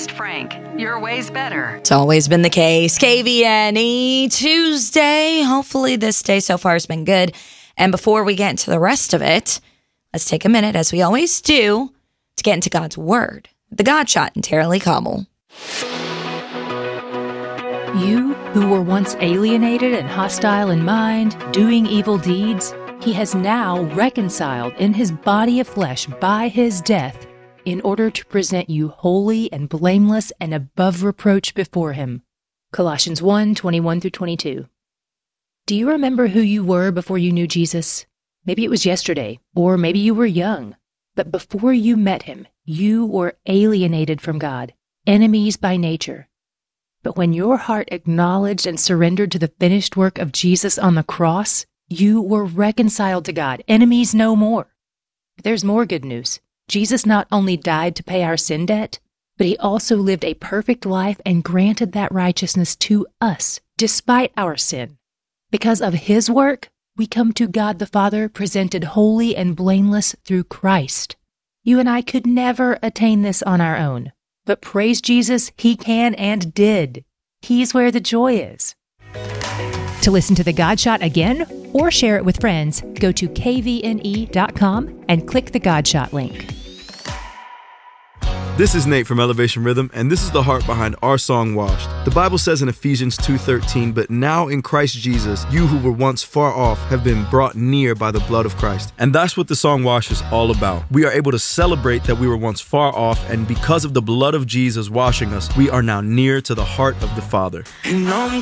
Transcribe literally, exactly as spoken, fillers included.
host, Frank. Your way's better. It's always been the case. K V N E Tuesday. Hopefully this day so far has been good. And before we get into the rest of it, let's take a minute, as we always do, to get into God's Word. The God Shot and Tara-Leigh Cobble. You who were once alienated and hostile in mind, doing evil deeds, he has now reconciled in his body of flesh by his death, in order to present you holy and blameless and above reproach before him. Colossians one, twenty-one through twenty-two. Do you remember who you were before you knew Jesus? Maybe it was yesterday, or maybe you were young. But before you met him, you were alienated from God, enemies by nature. But when your heart acknowledged and surrendered to the finished work of Jesus on the cross, you were reconciled to God, enemies no more. But there's more good news. Jesus not only died to pay our sin debt, but he also lived a perfect life and granted that righteousness to us, despite our sin. Because of his work, we come to God the Father presented holy and blameless through Christ. You and I could never attain this on our own, but praise Jesus, he can and did. He's where the joy is. To listen to The God Shot again or share it with friends, go to K V N E dot com and click the God Shot link. This is Nate from Elevation Rhythm, and this is the heart behind our song, Washed. The Bible says in Ephesians two thirteen, "But now in Christ Jesus, you who were once far off have been brought near by the blood of Christ." And that's what the song Washed is all about. We are able to celebrate that we were once far off, and because of the blood of Jesus washing us, we are now near to the heart of the Father. And I'm